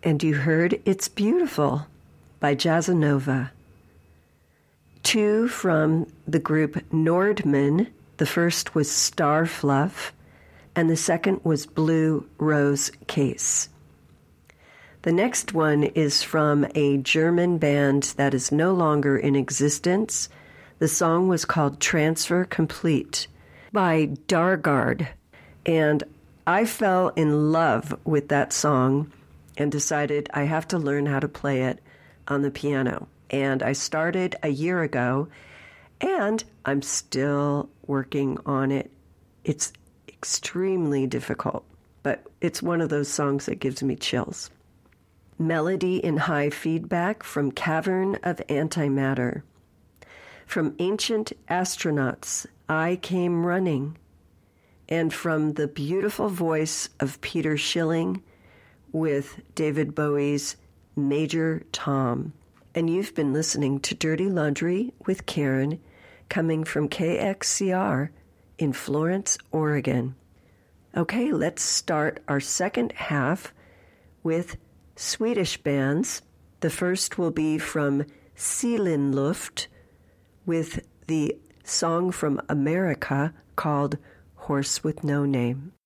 and you heard It's Beautiful by Jazzanova. Two from the group Nordman. The first was Starfluff, and the second was Blue Rose Case. The next one is from a German band that is no longer in existence. The song was called Transfer Complete by Dargard, and I fell in love with that song and decided I have to learn how to play it on the piano. And I started a year ago, and I'm still working on it. It's extremely difficult, but it's one of those songs that gives me chills. Melody in High Feedback from Cavern of Antimatter. From Ancient Astronauts, I Came Running. And from the beautiful voice of Peter Schilling with David Bowie's Major Tom. And you've been listening to Dirty Laundry with Karen, coming from KXCR in Florence, Oregon. Okay, let's start our second half with Swedish bands. The first will be from Seelenluft with the song from America called Horse with No Name.